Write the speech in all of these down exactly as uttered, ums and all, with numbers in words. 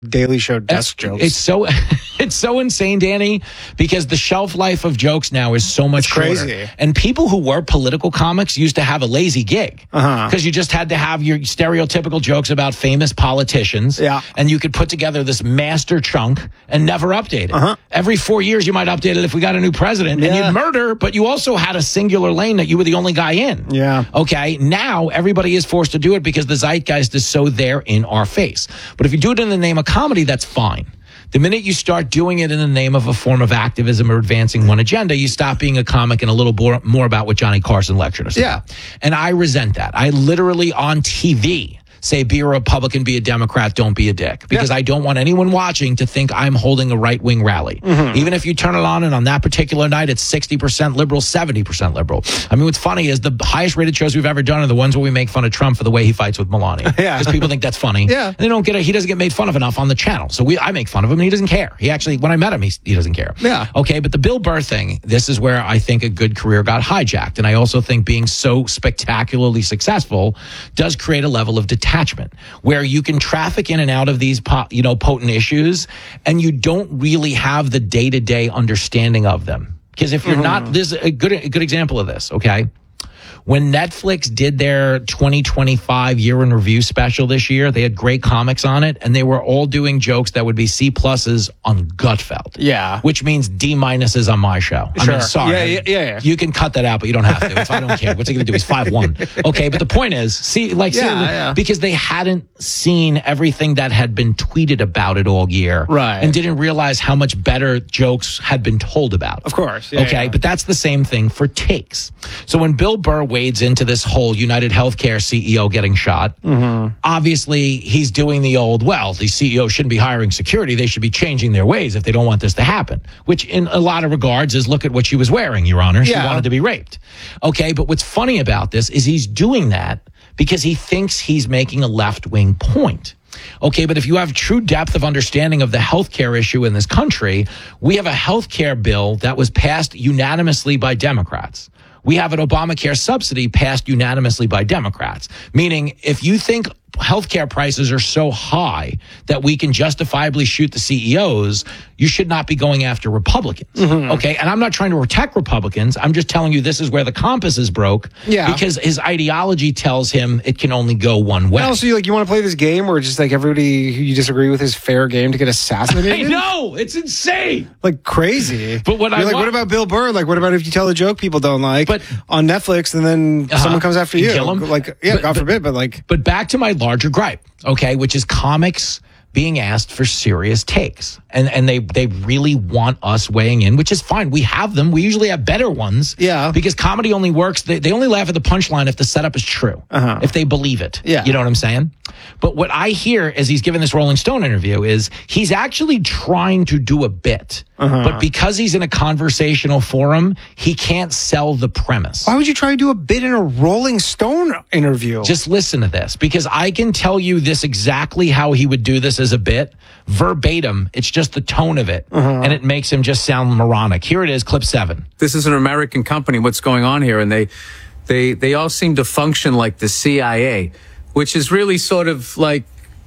Daily Show desk jokes. It's so it's so insane, Danny, because the shelf life of jokes now is so much It's crazy. shorter. And people who were political comics used to have a lazy gig because Uh-huh. you just had to have your stereotypical jokes about famous politicians. Yeah. And you could put together this master chunk and never update it. Uh-huh. Every four years, you might update it if we got a new president. And Yeah. you'd murder, but you also had a singular lane that you were the only guy in. Yeah. Okay. Now everybody is forced to do it because the zeitgeist is so there in our face. But if you do it in the name of comedy, that's fine. The minute you start doing it in the name of a form of activism or advancing one agenda, you stop being a comic and a little more, more about what Johnny Carson lectured us Yeah. about. And I resent that. I literally on T V say, be a Republican, be a Democrat, don't be a dick. Because Yeah. I don't want anyone watching to think I'm holding a right-wing rally. Mm-hmm. Even if you turn it on and on that particular night, it's sixty percent liberal, seventy percent liberal. I mean, what's funny is the highest rated shows we've ever done are the ones where we make fun of Trump for the way he fights with Melania. Yeah. Because people think that's funny. Yeah. And they don't get it. He doesn't get made fun of enough on the channel. So we, I make fun of him and he doesn't care. He actually, when I met him, he, he doesn't care. Yeah. Okay. But the Bill Burr thing, this is where I think a good career got hijacked. And I also think being so spectacularly successful does create a level of detachment where you can traffic in and out of these, po- you know, potent issues and you don't really have the day-to-day understanding of them. Because if you're Mm-hmm. not, this is a good, a good example of this. Okay. When Netflix did their twenty twenty-five year in review special this year, they had great comics on it, and they were all doing jokes that would be C pluses on Gutfeld. Yeah. Which means D minuses on my show. I Sure. mean, sorry. Yeah, yeah, yeah, yeah. You can cut that out, but you don't have to. If I don't care, what's he going to do? He's five one. Okay, but the point is, see, like, Yeah, see, yeah. because they hadn't seen everything that had been tweeted about it all year. Right. And didn't realize how much better jokes had been told about. Of course. Yeah, Okay, yeah. but that's the same thing for takes. So when Bill Burr wades into this whole United Healthcare C E O getting shot, Mm-hmm. obviously he's doing the old, well, the C E O shouldn't be hiring security. They should be changing their ways if they don't want this to happen, which in a lot of regards is look at what she was wearing, Your Honor. She Yeah. wanted to be raped. Okay, but what's funny about this is he's doing that because he thinks he's making a left-wing point. Okay, but if you have true depth of understanding of the healthcare issue in this country, we have a healthcare bill that was passed unanimously by Democrats. We have an Obamacare subsidy passed unanimously by Democrats. Meaning, if you think healthcare prices are so high that we can justifiably shoot the C E Os, you should not be going after Republicans. Mm-hmm. Okay. And I'm not trying to protect Republicans. I'm just telling you this is where the compass is broke. Yeah. Because his ideology tells him it can only go one way. And also, you like you want to play this game where just like everybody who you disagree with is fair game to get I assassinated? know. It's insane. Like crazy. But what You're I like, wa- what about Bill Burr? Like, what about if you tell a joke people don't like But- on Netflix and then Uh-huh. someone comes after You you? kill 'em? Like, yeah, But- God but- forbid, but like, But back to my larger gripe, okay, which is comics being asked for serious takes. And and they they really want us weighing in, which is fine. We have them. We usually have better ones. Yeah. Because comedy only works. They, they only laugh at the punchline if the setup is true. Uh-huh. If they believe it. Yeah. You know what I'm saying? But what I hear as he's given this Rolling Stone interview is he's actually trying to do a bit. Uh-huh. But because he's in a conversational forum, he can't sell the premise. why would you try to do a bit in a Rolling Stone interview? Just listen to this, because I can tell you this exactly how he would do this as a bit, verbatim. It's just the tone of it, Uh-huh. and it makes him just sound moronic. Here it is, clip seven. This is an American company. What's going on here? And they, they, they all seem to function like the C I A, which is really sort of like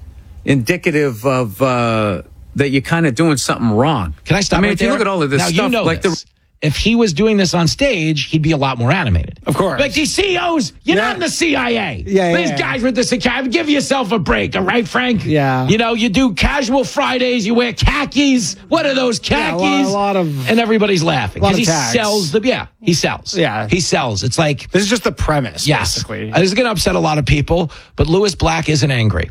indicative of uh, that you're kind of doing something wrong. Can I stop I mean, right if you there? look at all of this now, stuff, you know like this. the. If he was doing this on stage, he'd be a lot more animated. Of course. Like these C E Os, you're Yeah. not in the C I A. Yeah, yeah, These yeah. guys with the security, give yourself a break, all right, Frank? Yeah. You know, you do casual Fridays, you wear khakis. What are those Yeah, a khakis? lot- a lot of- and everybody's laughing lot because he of tags. sells the. Yeah, he sells. Yeah. he sells. It's like. This is just the premise, Yes. basically. This is going to upset a lot of people, but Lewis Black isn't angry.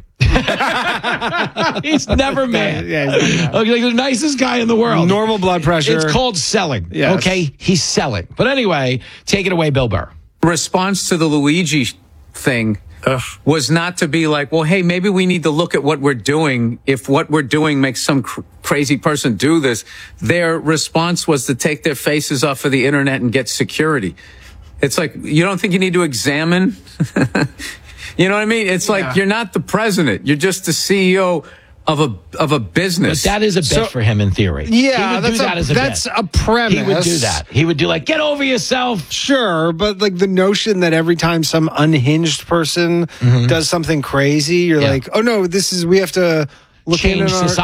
He's never mad. Yeah, he's not mad. Okay, like the nicest guy in the world. Normal blood pressure. It's called selling. Yes. Okay? He's selling. But anyway, take it away, Bill Burr. response to the Luigi thing was not to be like, well, hey, maybe we need to look at what we're doing. If what we're doing makes some cr- crazy person do this, their response was to take their faces off of the internet and get security. It's like, you don't think you need to examine? You know what I mean? It's like, Yeah. you're not the president. You're just the C E O of a of a But business. that is a bit So- for him in theory. Yeah, he would that's do a- that as a that's bit. a premise. He would do that. He would do like, get over yourself. Sure, but like the notion that every time some unhinged person does something crazy, you're Mm-hmm. Yeah. like, oh no, this is, we have to looking change at our- society.